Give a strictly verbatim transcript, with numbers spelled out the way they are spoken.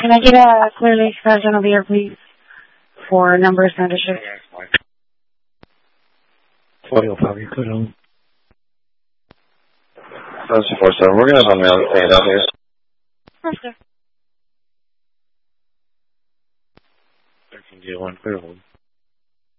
Can I get a clearly expression over here, please, for number of censorship? forty five, you could on. That's four seven. We're going to have a mail paid out here. Yes, sir. thirteen D one, clear hold.